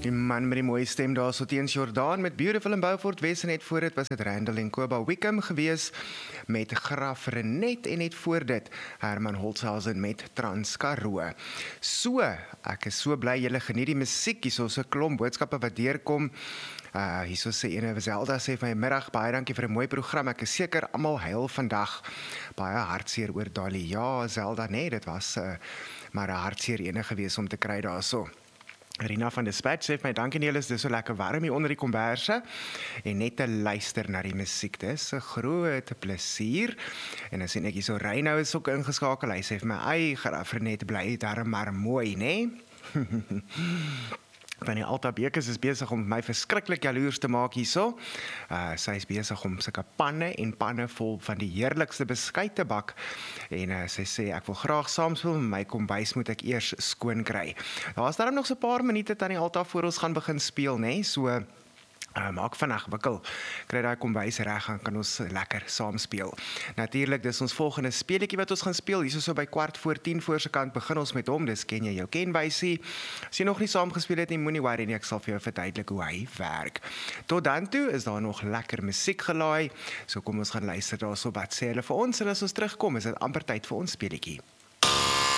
Die man met die mooie stem daar so teens Jordaan met Beautiful in Beaufort Wes en net voor dit was dit Randall en Koba Wickham gewees met Graf Renet en net voor dit Herman Holtzhausen met Transkaroo. So, ek is so bly julle geniet die musiek, hier so 'n klomp boodskappe wat deurkom. Hier so sê ene Zelda sê van die middag, baie dankie vir 'n mooi program. Ek is seker almal huil vandag. Baie hartseer oor Dali. Ja, Zelda, nee, dit was maar 'n hartseer ene gewees om te kry daarso. Rina van Dispatch sê my dankie Nelis, dis so lekker warm hier onder die komberse en net te luister na die musiek. Dis 'n groot plesier. En dan sien ek hier so Reynou is ook ingeskakel. Hy sê vir my, "Ai, Graf Renet bly darm maar mooi, né?" Van die Alta Bekes is besig om my verskriklik jaloers te maak hierso. Sy is besig om sulke panne vol van die heerlikste beskuit te bak. En sy sê ek wil graag saamspeel, maar my kombuis moet ek eers skoon kry. Daar's darm nog so 'n paar minute aan die Alta voor ons gaan begin speel, né? So maak vinnig wikkel, kry daai kombuis reg, dan kan ons lekker saam speel. Natuurlik, dis ons volgende speletjie wat ons gaan speel, hier so by 10:15 voor se kant begin ons met hom, dis ken jy jou kenwysie. As jy nog nie saam gespeel het nie, moenie worry nie, ek sal vir jou verduidelik hoe hy werk. Tot dan toe is daar nog lekker musiek gelaai, so kom ons gaan luister daarso wat sê hulle vir ons, en as ons terugkom, is dit amper tyd vir ons speletjie.